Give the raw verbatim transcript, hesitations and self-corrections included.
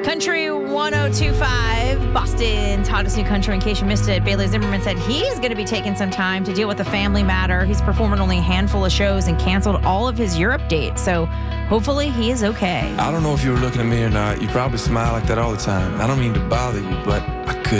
Country one oh two point five, Boston's hottest new country. In case you missed it, Bailey Zimmerman said he is going to be taking some time to deal with a family matter. He's performed only a handful of shows and canceled all of his Europe dates. So hopefully he is okay. I don't know if you were looking at me or not. You probably smile like that all the time. I don't mean to bother you, but I couldn't.